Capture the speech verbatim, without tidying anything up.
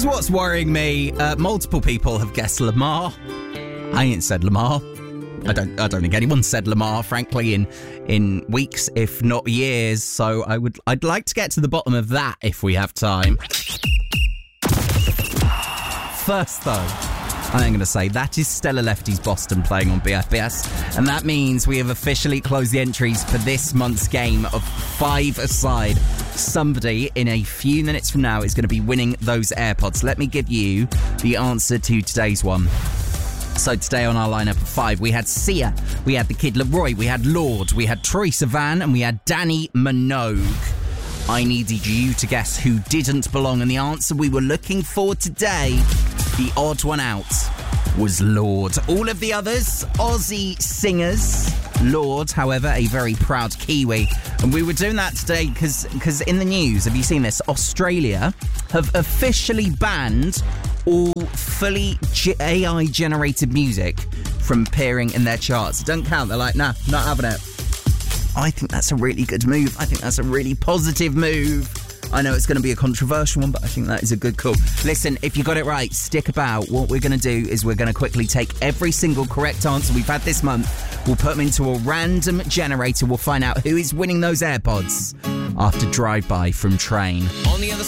is what's worrying me. Uh, multiple people have guessed Lamar. I ain't said Lamar. I don't. I don't think anyone said Lamar, frankly, in in weeks, if not years. So I would. I'd like to get to the bottom of that if we have time. First, though, I am going to say that is Stella Lefty's Boston playing on B F B S, and that means we have officially closed the entries for this month's game of five-a-side. Somebody in a few minutes from now is going to be winning those AirPods. Let me give you the answer to today's one. So today on our lineup of five, we had Sia, we had the Kid Leroy, we had Lord, we had Troye Sivan, and we had Danny Minogue. I needed you to guess who didn't belong, and the answer we were looking for today, the odd one out, was Lord. All of the others, Aussie singers. Lord, however, a very proud Kiwi. And we were doing that today because because in the news, have you seen this? Australia have officially banned all fully G- A I-generated music from appearing in their charts. It doesn't count. They're like, nah, not having it. I think that's a really good move. I think that's a really positive move. I know it's going to be a controversial one, but I think that is a good call. Listen, if you got it right, stick about. What we're going to do is we're going to quickly take every single correct answer we've had this month. We'll put them into a random generator. We'll find out who is winning those AirPods after Drive By from Train. On the other